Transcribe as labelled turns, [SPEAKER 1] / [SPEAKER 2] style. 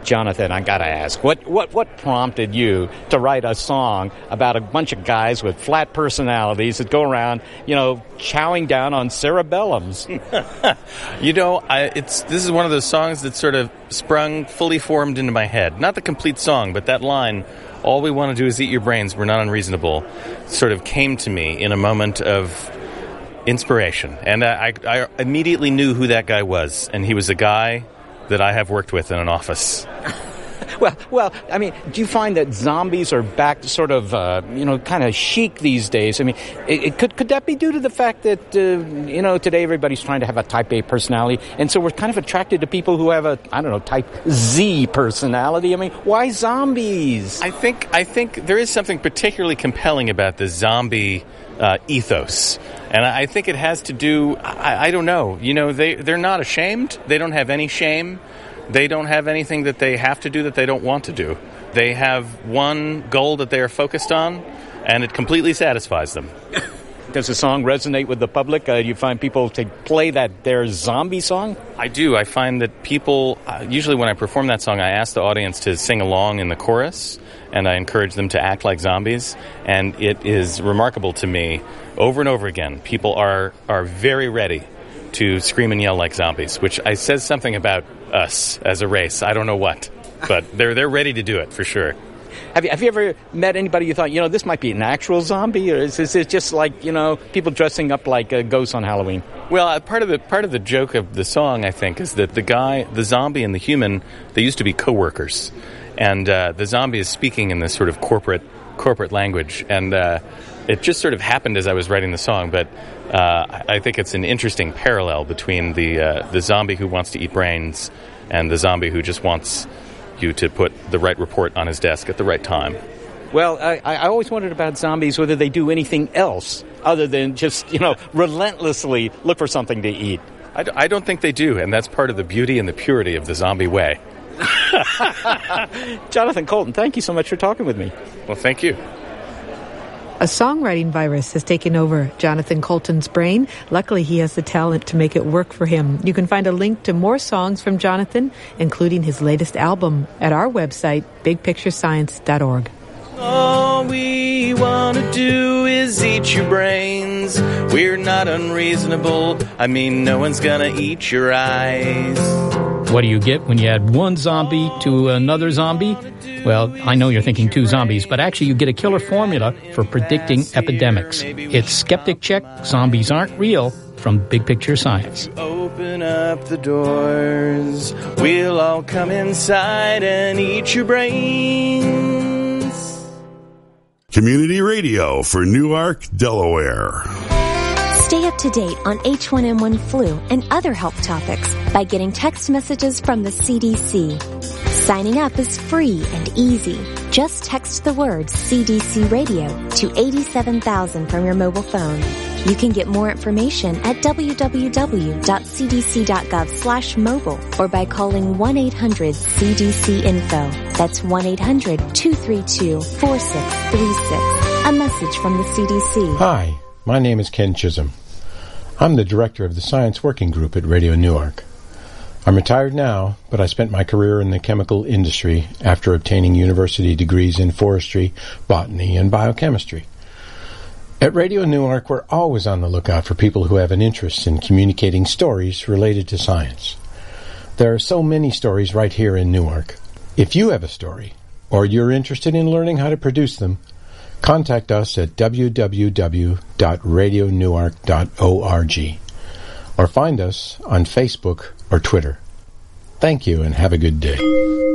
[SPEAKER 1] Jonathan, I gotta ask, what prompted you to write a song about a bunch of guys with flat personalities that go around, chowing down on cerebellums?
[SPEAKER 2] This is one of those songs that sort of sprung fully formed into my head. Not the complete song, but that line, all we want to do is eat your brains, we're not unreasonable, sort of came to me in a moment of inspiration. And I immediately knew who that guy was, and he was a guy that I have worked with in an office.
[SPEAKER 1] Well, I mean, do you find that zombies are back to sort of, kind of chic these days? I mean, could that be due to the fact that, today everybody's trying to have a type A personality, and so we're kind of attracted to people who have a, type Z personality? I mean, why zombies?
[SPEAKER 2] I think there is something particularly compelling about the zombie ethos. And I think it has to do, I don't know, they're not ashamed. They don't have any shame. They don't have anything that they have to do that they don't want to do. They have one goal that they are focused on, and it completely satisfies them.
[SPEAKER 1] Does the song resonate with the public? Do you find people to play their zombie song?
[SPEAKER 2] I do. I find that people, usually when I perform that song, I ask the audience to sing along in the chorus, and I encourage them to act like zombies. And it is remarkable to me, over and over again, people are very ready to scream and yell like zombies, which says something about us as a race. I don't know what, but they're ready to do it for sure.
[SPEAKER 1] Have you ever met anybody you thought, this might be an actual zombie, or is it just like, people dressing up like ghosts on Halloween?
[SPEAKER 2] Well, part of the joke of the song, I think, is that the zombie and the human, they used to be co-workers, and the zombie is speaking in this sort of corporate language, and it just sort of happened as I was writing the song, but I think it's an interesting parallel between the zombie who wants to eat brains and the zombie who just wants you to put the right report on his desk at the right time.
[SPEAKER 1] Well, I always wondered about zombies, whether they do anything else other than just, relentlessly look for something to eat.
[SPEAKER 2] I don't think they do, and that's part of the beauty and the purity of the zombie way.
[SPEAKER 1] Jonathan Coulton, thank you so much for talking with me.
[SPEAKER 2] Well, thank you.
[SPEAKER 3] A songwriting virus has taken over Jonathan Coulton's brain. Luckily, he has the talent to make it work for him. You can find a link to more songs from Jonathan, including his latest album, at our website, bigpicturescience.org.
[SPEAKER 2] All we want to do is eat your brains. We're not unreasonable. I mean, no one's gonna eat your eyes.
[SPEAKER 4] What do you get when you add one zombie to another zombie? Well, I know you're thinking two zombies, but actually you get a killer formula for predicting epidemics. It's Skeptic Check, Zombies Aren't Real, from Big Picture Science.
[SPEAKER 2] Open up the doors. We'll all come inside and eat your brains.
[SPEAKER 5] Community radio for Newark, Delaware.
[SPEAKER 6] Stay up to date on H1N1 flu and other health topics by getting text messages from the CDC. Signing up is free and easy. Just text the word CDC Radio to 87,000 from your mobile phone. You can get more information at www.cdc.gov/mobile or by calling 1-800-CDC-INFO. That's 1-800-232-4636. A message from the CDC.
[SPEAKER 7] Hi, my name is Ken Chisholm. I'm the director of the Science Working Group at Radio Newark. I'm retired now, but I spent my career in the chemical industry after obtaining university degrees in forestry, botany, and biochemistry. At Radio Newark, we're always on the lookout for people who have an interest in communicating stories related to science. There are so many stories right here in Newark. If you have a story, or you're interested in learning how to produce them, contact us at www.radionewark.org or find us on Facebook or Twitter. Thank you and have a good day.